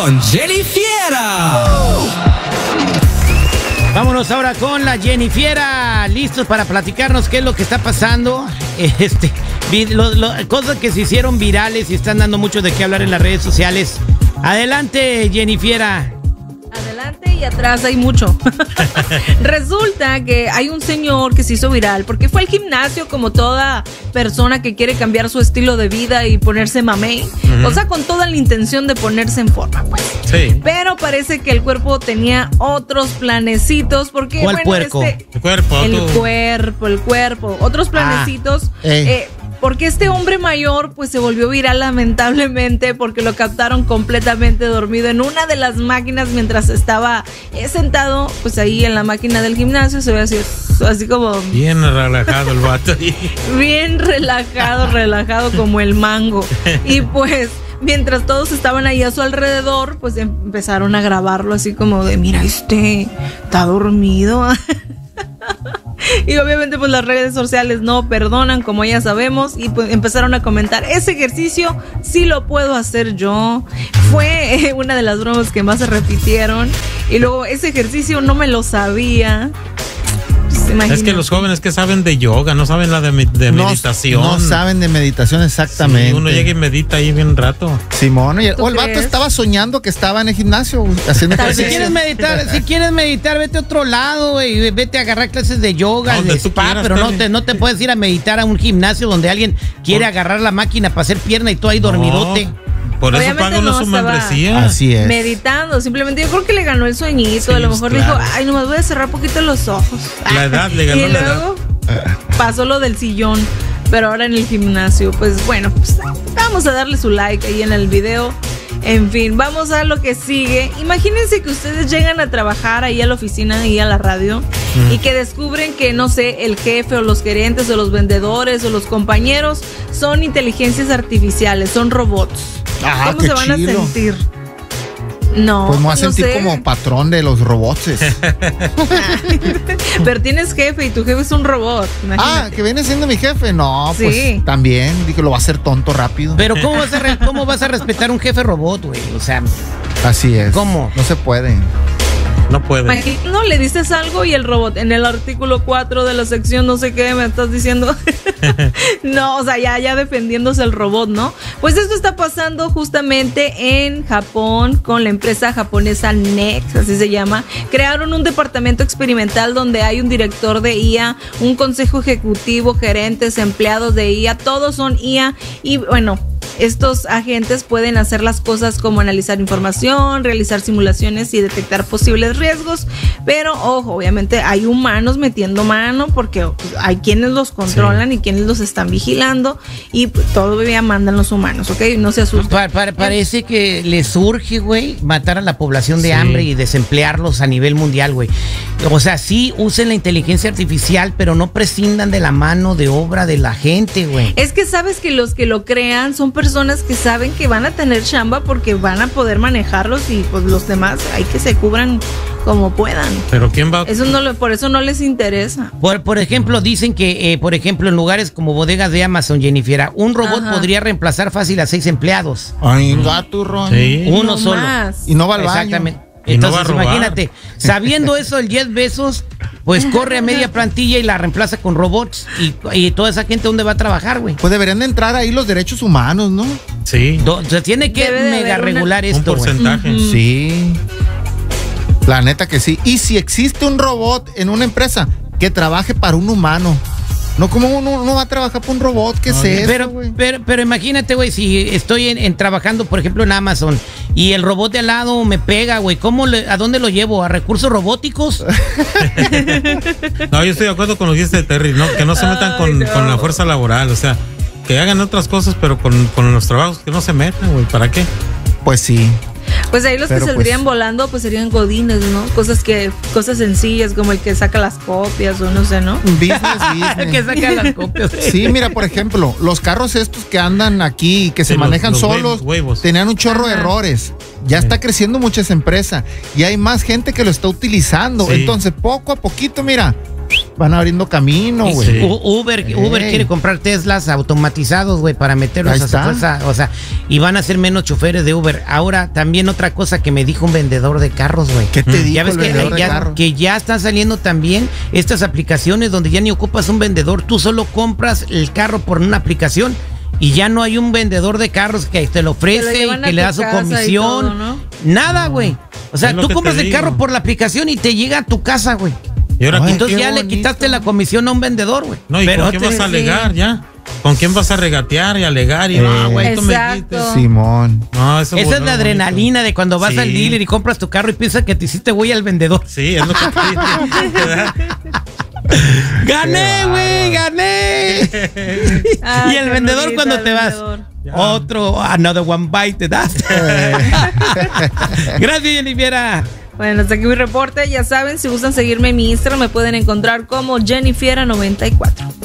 con Jenny Fiera. Vámonos ahora con la Jenny Fiera, listos para platicarnos qué es lo que está pasando. Cosas que se hicieron virales y están dando mucho de qué hablar en las redes sociales. Adelante, Jenny Fiera. Adelante y atrás hay mucho. Resulta que hay un señor que se hizo viral porque fue al gimnasio como toda persona que quiere cambiar su estilo de vida y ponerse mamey. O sea, con toda la intención de ponerse en forma, pues. Sí. Pero parece que el cuerpo tenía otros planecitos porque, ¿Cuál puerco? El cuerpo. Otros planecitos. Porque este hombre mayor pues se volvió viral lamentablemente porque lo captaron completamente dormido en una de las máquinas mientras estaba sentado pues ahí en la máquina del gimnasio. Se ve así como bien relajado el vato. Bien relajado como el mango. Y pues mientras todos estaban ahí a su alrededor, pues empezaron a grabarlo así como de mira, está dormido. Y obviamente pues las redes sociales no perdonan, como ya sabemos, y pues empezaron a comentar, ese ejercicio sí lo puedo hacer yo. Fue una de las bromas que más se repitieron. Y luego, ese ejercicio no me lo sabía. Es que los jóvenes que saben de yoga, no saben la de meditación. No saben de meditación exactamente. Sí, uno llega y medita ahí bien un rato. Simón, el vato estaba soñando que estaba en el gimnasio haciendo ejercicio. Si quieres meditar, vete a otro lado, güey. Vete a agarrar clases de yoga, de spa, pero no te puedes ir a meditar a un gimnasio donde alguien quiere agarrar la máquina para hacer pierna y tú ahí dormidote. Por eso paga uno su membresía. Así es. Meditando, simplemente yo creo que le ganó el sueñito. Sí, a lo mejor claro. Dijo, ay, nomás voy a cerrar poquito los ojos. La edad, le ganó la edad. Y luego pasó lo del sillón, pero ahora en el gimnasio. Pues bueno, pues, vamos a darle su like ahí en el video. En fin, vamos a lo que sigue. Imagínense que ustedes llegan a trabajar ahí a la oficina, ahí a la radio, y que descubren que, no sé, el jefe o los gerentes o los vendedores o los compañeros son inteligencias artificiales, son robots. ¿Cómo se van a sentir? No, pues me voy a sentir como patrón de los robots. Pero tienes jefe y tu jefe es un robot. Imagínate. Que viene siendo mi jefe. No, sí. Pues también. Dije, lo va a hacer tonto rápido. Pero ¿cómo vas a respetar un jefe robot, güey? O sea, así es. ¿Cómo? No se puede. No puede. No le dices algo y el robot en el artículo 4 de la sección no sé qué me estás diciendo. No, o sea, ya defendiéndose el robot, ¿no? Pues esto está pasando justamente en Japón con la empresa japonesa Next, así se llama. Crearon un departamento experimental donde hay un director de IA, un consejo ejecutivo, gerentes, empleados de IA, todos son IA y bueno, estos agentes pueden hacer las cosas como analizar información, realizar simulaciones y detectar posibles riesgos, pero ojo, obviamente hay humanos metiendo mano porque hay quienes los controlan y quienes los están vigilando y todavía mandan los humanos, ¿ok? No se asusten. Parece que les urge, güey, matar a la población de hambre y desemplearlos a nivel mundial, güey. O sea, sí usen la inteligencia artificial, pero no prescindan de la mano de obra de la gente, güey. Es que sabes que los que lo crean son personas que saben que van a tener chamba porque van a poder manejarlos y pues los demás hay que se cubran como puedan. Pero ¿quién va? Por eso no les interesa. Por ejemplo, dicen que, por ejemplo, en lugares como bodegas de Amazon, Jennifer, un robot podría reemplazar fácil a 6 empleados. Ay, gaturrón. Sí. Uno solo. Y no va al baño. Exactamente. Entonces, no imagínate, sabiendo eso, el Jeff Bezos, pues corre a media plantilla y la reemplaza con robots. Y toda esa gente, ¿dónde va a trabajar, güey? Pues deberían de entrar ahí los derechos humanos, ¿no? Sí. Se tiene que mega regular esto, un porcentaje. Sí. La neta que sí. Y si existe un robot en una empresa, que trabaje para un humano. No, como uno va a trabajar para un robot, ¿qué es eso, güey? Pero imagínate, güey, si estoy trabajando, por ejemplo, en Amazon y el robot de al lado me pega, güey, ¿a dónde lo llevo? ¿A recursos robóticos? No, yo estoy de acuerdo con lo que dice Terry, ¿no? Que no se metan con la fuerza laboral, o sea, que hagan otras cosas, pero con los trabajos que no se metan, güey, ¿para qué? Pues sí. Pues ahí los que saldrían volando pues serían godines, ¿no? Cosas sencillas como el que saca las copias o no sé, ¿no? Business. El que saca las copias. Sí, mira, por ejemplo, los carros estos que andan aquí, que se manejan solos, tenían un chorro de errores. Ya está creciendo muchas empresas y hay más gente que lo está utilizando. Entonces, poco a poquito, mira, van abriendo camino, güey. Sí. Uber quiere comprar Teslas automatizados, güey, para meterlos a su fuerza, o sea, y van a ser menos choferes de Uber. Ahora, también otra cosa que me dijo un vendedor de carros, güey. ¿Qué te dijo ya ves el vendedor de carros? Que ya están saliendo también estas aplicaciones donde ya ni ocupas un vendedor, tú solo compras el carro por una aplicación y ya no hay un vendedor de carros que te lo ofrece y que le da su comisión. Todo, ¿no? Nada, güey. O sea, tú compras el carro por la aplicación y te llega a tu casa, güey. Y ahora, entonces ya le quitaste la comisión a un vendedor, güey. No, ¿y con quién vas a alegar ya? ¿Con quién vas a regatear y alegar? Y no, güey, tú me quites. Simón. No, esa es la adrenalina de cuando vas al dealer y compras tu carro y piensas que te hiciste güey al vendedor. Sí, es lo que te digo. ¡Gané, güey! ¡Gané! Y el vendedor cuando te vas. Otro, another one bite te das. Gracias, Jennifer. Bueno, hasta aquí mi reporte. Ya saben, si gustan seguirme en mi Instagram, me pueden encontrar como Jennifer94.